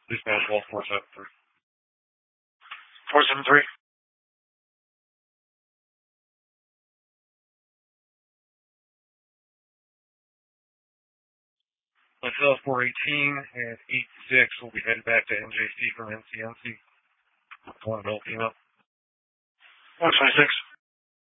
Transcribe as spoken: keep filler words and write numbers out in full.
Dispatch Wall four seven three. four seven three. Myself, four eighteen, and eight six will be headed back to N J C from N C N C. One adult female. one twenty-six.